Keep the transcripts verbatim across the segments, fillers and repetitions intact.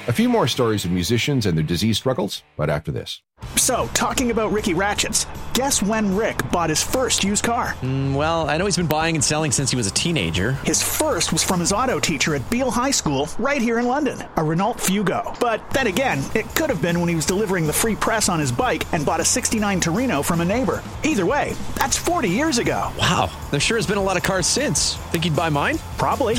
A few more stories of musicians and their disease struggles, right after this. So, talking about Ricky Ratchets, guess when Rick bought his first used car? Mm, well, I know he's been buying and selling since he was a teenager. His first was from his auto teacher at Beale High School, right here in London, a Renault Fugo. But then again, it could have been when he was delivering the free press on his bike and bought a sixty-nine Torino from a neighbor. Either way, that's forty years ago. Wow, there sure has been a lot of cars since. Think he'd buy mine? Probably.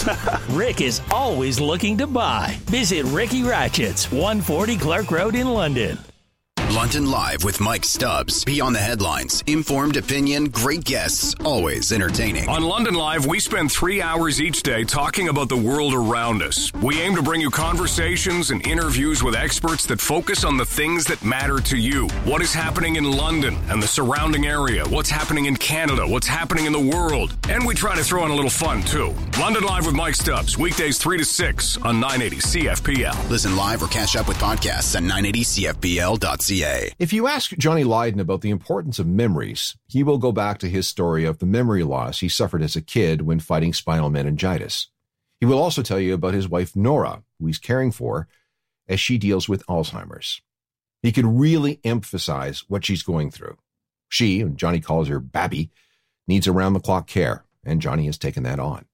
Rick is always looking to buy. Visit Ricky Ratchets, one forty Clark Road in London. London Live with Mike Stubbs. Beyond the headlines, informed opinion, great guests, always entertaining. On London Live, we spend three hours each day talking about the world around us. We aim to bring you conversations and interviews with experts that focus on the things that matter to you. What is happening in London and the surrounding area? What's happening in Canada? What's happening in the world? And we try to throw in a little fun, too. London Live with Mike Stubbs, weekdays three to six on nine eighty C F P L. Listen live or catch up with podcasts at nine eighty C F P L dot C A. If you ask Johnny Lydon about the importance of memories, he will go back to his story of the memory loss he suffered as a kid when fighting spinal meningitis. He will also tell you about his wife, Nora, who he's caring for as she deals with Alzheimer's. He could really emphasize what she's going through. She, and Johnny calls her Babby, needs around-the-clock care, and Johnny has taken that on.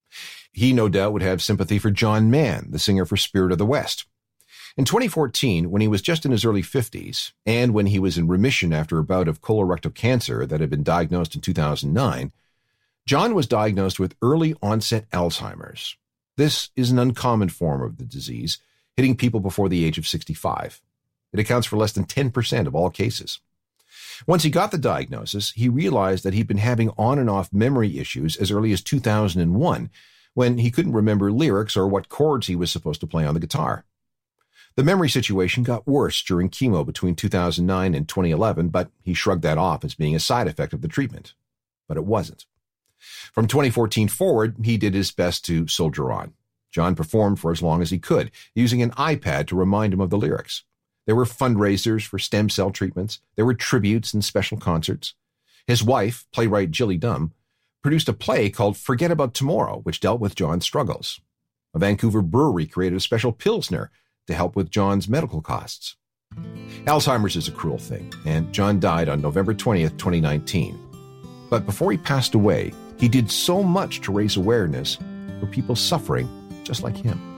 He, no doubt, would have sympathy for John Mann, the singer for Spirit of the West. In twenty fourteen, when he was just in his early fifties, and when he was in remission after a bout of colorectal cancer that had been diagnosed in two thousand nine, John was diagnosed with early-onset Alzheimer's. This is an uncommon form of the disease, hitting people before the age of sixty-five. It accounts for less than ten percent of all cases. Once he got the diagnosis, he realized that he'd been having on and off memory issues as early as two thousand one, when he couldn't remember lyrics or what chords he was supposed to play on the guitar. The memory situation got worse during chemo between two thousand nine and twenty eleven, but he shrugged that off as being a side effect of the treatment. But it wasn't. From twenty fourteen forward, he did his best to soldier on. John performed for as long as he could, using an iPad to remind him of the lyrics. There were fundraisers for stem cell treatments. There were tributes and special concerts. His wife, playwright Jilly Dumb, produced a play called Forget About Tomorrow, which dealt with John's struggles. A Vancouver brewery created a special Pilsner to help with John's medical costs. Alzheimer's is a cruel thing, and John died on November twentieth, twenty nineteen. But before he passed away, he did so much to raise awareness for people suffering just like him.